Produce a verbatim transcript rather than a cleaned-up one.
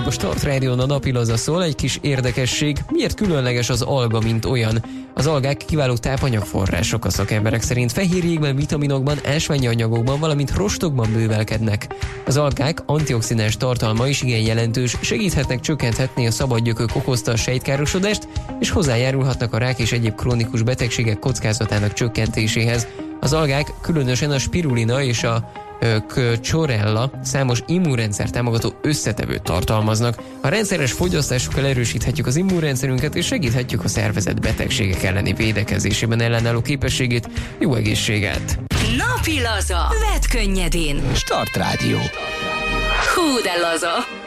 a Start Rádión a napilaza szól, egy kis érdekesség. Miért különleges az alga, mint olyan? Az algák kiváló tápanyagforrások a szakemberek szerint. Fehérjékben, vitaminokban, ásványi anyagokban, valamint rostokban bővelkednek. Az algák antioxidáns tartalma is igen jelentős, segíthetnek csökkenthetni a szabadgyökök okozta a sejtkárosodást, és hozzájárulhatnak a rák és egyéb krónikus betegségek kockázatának csökkentéséhez. Az algák, különösen a spirulina és a chlorella számos immunrendszer támogató összetevőt tartalmaznak. A rendszeres fogyasztásukkal erősíthetjük az immunrendszerünket, és segíthetjük a szervezet betegségek elleni védekezésében ellenálló képességét. Jó egészséget! Napi laza. Vedd könnyedén. Start Rádió. Hú de laza.